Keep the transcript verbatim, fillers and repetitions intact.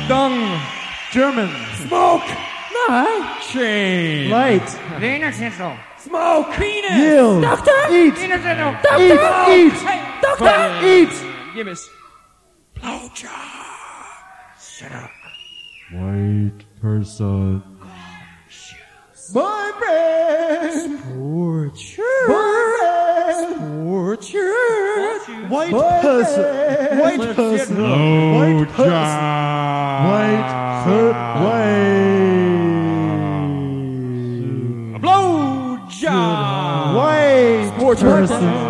Dung. German. Smoke. Nein. Chain. Light. Wienerschnitzel. Smoke. Penis. Yield. Doctor. Eat. Wienerschnitzel. Eat. Eat. Hey, Doctor. Eat. Give us. Blowjob. Shut up. White person. Boyfriend. Torture. Boyfriend. Torture. White person. White person. White person. White per- White. Blowjob. White person.